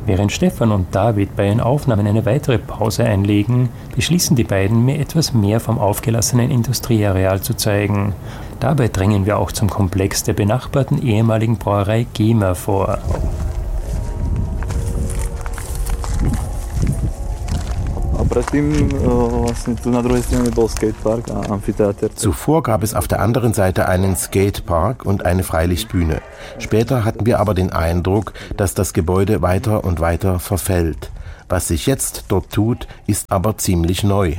Während Stefan und David bei ihren Aufnahmen eine weitere Pause einlegen, beschließen die beiden, mir etwas mehr vom aufgelassenen Industrieareal zu zeigen. Dabei dringen wir auch zum Komplex der benachbarten ehemaligen Brauerei GEMA vor. Zuvor gab es auf der anderen Seite einen Skatepark und eine Freilichtbühne. Später hatten wir aber den Eindruck, dass das Gebäude weiter und weiter verfällt. Was sich jetzt dort tut, ist aber ziemlich neu.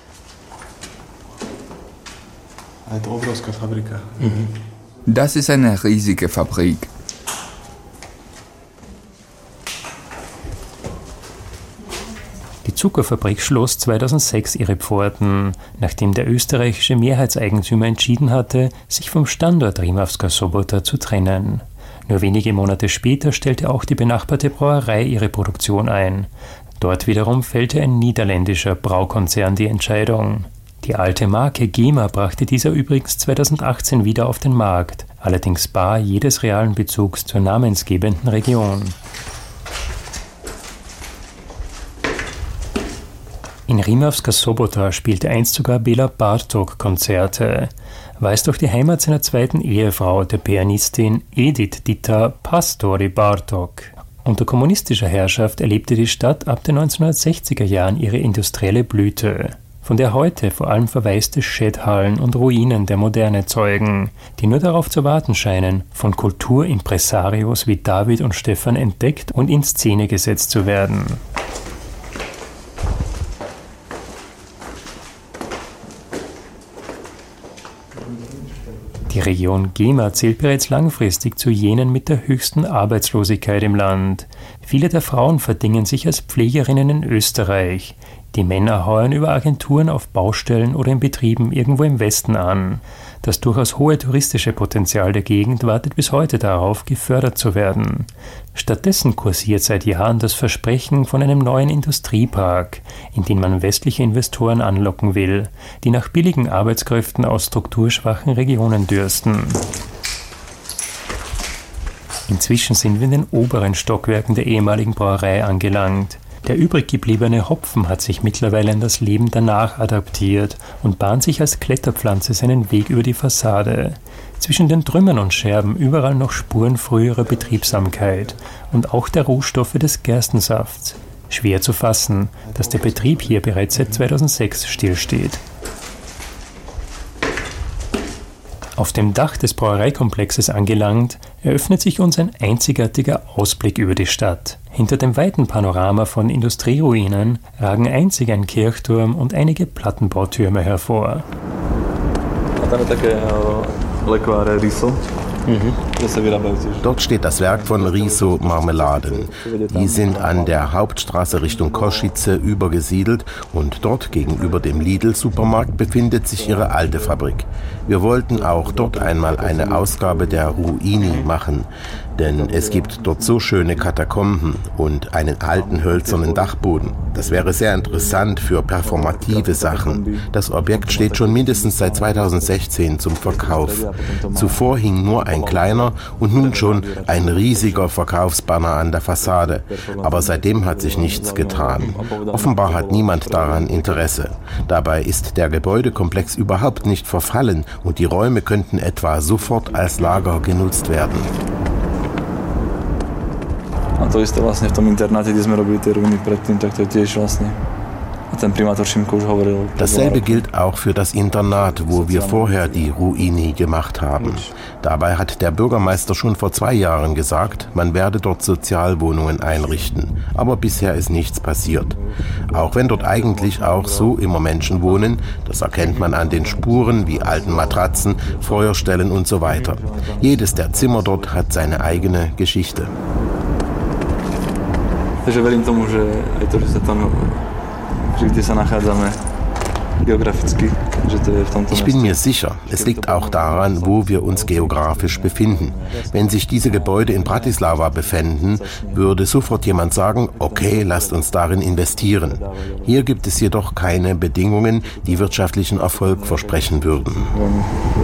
Das ist eine riesige Fabrik. Die Zuckerfabrik schloss 2006 ihre Pforten, nachdem der österreichische Mehrheitseigentümer entschieden hatte, sich vom Standort Rimavská Sobota zu trennen. Nur wenige Monate später stellte auch die benachbarte Brauerei ihre Produktion ein. Dort wiederum fällte ein niederländischer Braukonzern die Entscheidung. Die alte Marke GEMA brachte dieser übrigens 2018 wieder auf den Markt, allerdings bar jedes realen Bezugs zur namensgebenden Region. In Rimavská Sobota spielte einst sogar Béla Bartók Konzerte. War es doch die Heimat seiner zweiten Ehefrau, der Pianistin Edith Dita Pastori Bartók. Unter kommunistischer Herrschaft erlebte die Stadt ab den 1960er Jahren ihre industrielle Blüte, von der heute vor allem verwaiste Schädhallen und Ruinen der Moderne zeugen, die nur darauf zu warten scheinen, von Kulturimpresarios wie David und Stefan entdeckt und in Szene gesetzt zu werden. Die Region GEMA zählt bereits langfristig zu jenen mit der höchsten Arbeitslosigkeit im Land. Viele der Frauen verdingen sich als Pflegerinnen in Österreich. Die Männer heuern über Agenturen auf Baustellen oder in Betrieben irgendwo im Westen an. Das durchaus hohe touristische Potenzial der Gegend wartet bis heute darauf, gefördert zu werden. Stattdessen kursiert seit Jahren das Versprechen von einem neuen Industriepark, in den man westliche Investoren anlocken will, die nach billigen Arbeitskräften aus strukturschwachen Regionen dürsten. Inzwischen sind wir in den oberen Stockwerken der ehemaligen Brauerei angelangt. Der übrig gebliebene Hopfen hat sich mittlerweile an das Leben danach adaptiert und bahnt sich als Kletterpflanze seinen Weg über die Fassade. Zwischen den Trümmern und Scherben überall noch Spuren früherer Betriebsamkeit und auch der Rohstoffe des Gerstensafts. Schwer zu fassen, dass der Betrieb hier bereits seit 2006 stillsteht. Auf dem Dach des Brauereikomplexes angelangt, eröffnet sich uns ein einzigartiger Ausblick über die Stadt. Hinter dem weiten Panorama von Industrieruinen ragen einzig ein Kirchturm und einige Plattenbautürme hervor. Dort steht das Werk von Riso Marmeladen. Die sind an der Hauptstraße Richtung Košice übergesiedelt und dort gegenüber dem Lidl-Supermarkt befindet sich ihre alte Fabrik. Wir wollten auch dort einmal eine Ausgabe der Ruini machen, denn es gibt dort so schöne Katakomben und einen alten hölzernen Dachboden. Das wäre sehr interessant für performative Sachen. Das Objekt steht schon mindestens seit 2016 zum Verkauf. Zuvor hing nur ein kleiner und nun schon ein riesiger Verkaufsbanner an der Fassade. Aber seitdem hat sich nichts getan. Offenbar hat niemand daran Interesse. Dabei ist der Gebäudekomplex überhaupt nicht verfallen und die Räume könnten etwa sofort als Lager genutzt werden. A to isté vlastne v tom internáte, kde sme robili tie ruiny predtým, tak to je tiež vlastne. A ten primátor Šimko už hovoril. Dasselbe gilt auch für das Internat, wo wir vorher die Ruini gemacht haben. Dabei hat der Bürgermeister schon vor 2 Jahren gesagt, man werde dort Sozialwohnungen einrichten. Aber bisher ist nichts passiert. Auch wenn dort eigentlich auch so immer Menschen wohnen, das erkennt man an den Spuren wie alten Matratzen, Feuerstellen und so weiter. Jedes der Zimmer dort hat seine eigene Geschichte. Takže verím tomu, že aj to, že sa tam, že kde sa nachádzame geograficky, že to je v tomto. Ich bin mir sicher, es liegt auch daran, wo wir uns geografisch befinden. Wenn sich diese Gebäude in Bratislava befänden, würde sofort jemand sagen, okay, lasst uns darin investieren. Hier gibt es jedoch keine Bedingungen, die wirtschaftlichen Erfolg versprechen würden.